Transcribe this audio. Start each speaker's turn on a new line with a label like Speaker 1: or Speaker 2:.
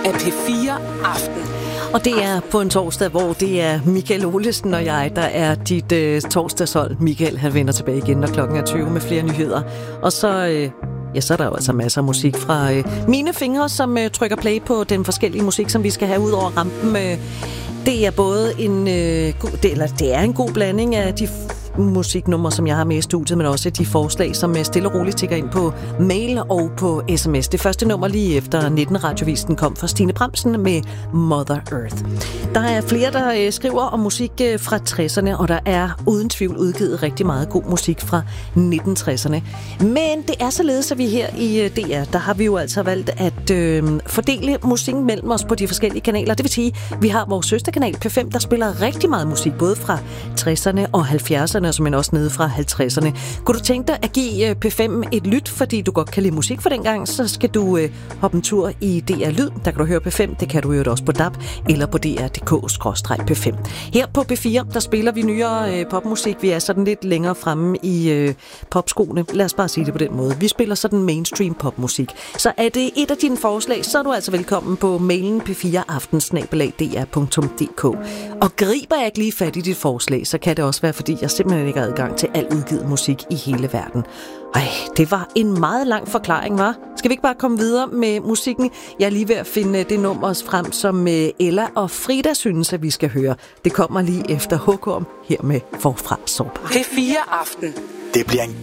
Speaker 1: af P4 Aften.
Speaker 2: Og det er på en torsdag, hvor det er Michael Olesen og jeg, der er dit torsdagshold. Michael, han vender tilbage igen, når klokken er 20 med flere nyheder. Og så så er der jo altså masser af musik fra mine fingre, som trykker play på den forskellige musik, som vi skal have ud over rampen. Det er både det er en god blanding af de musiknumre, som jeg har med i studiet, men også de forslag, som stille og roligt tikker ind på mail og på sms. Det første nummer lige efter 19 radiovisen kom fra Stine Bramsen med Mother Earth. Der er flere, der skriver om musik fra 60'erne, og der er uden tvivl udgivet rigtig meget god musik fra 1960'erne. Men det er således, at vi her i DR, der har vi jo altså valgt at fordele musikken mellem os på de forskellige kanaler. Det vil sige, vi har vores søsterkanal P5, der spiller rigtig meget musik, både fra 60'erne og 70'erne, men også nede fra 50'erne. Kunne du tænke dig at give P5 et lyt, fordi du godt kan lide musik for dengang, så skal du hoppe en tur i DR Lyd. Der kan du høre P5, det kan du høre også på DAB eller på dr.dk/P5. Her på P4, der spiller vi nyere popmusik. Vi er sådan lidt længere fremme i popskoene. Lad os bare sige det på den måde. Vi spiller sådan mainstream popmusik. Så er det et af dine forslag, så er du altså velkommen på mailen p4aften@dr.dk. Og griber jeg ikke lige fat i dit forslag, så kan det også være, fordi jeg simpelthen ikke har adgang til al udgivet musik i hele verden. Det var en meget lang forklaring, hva'? Skal vi ikke bare komme videre med musikken? Jeg er lige ved at finde det nummer frem, som Ella og Frida synes, at vi skal høre. Det kommer lige efter Håkorm her med Forfra Sårbar.
Speaker 1: P4 Aften.
Speaker 3: Det bliver en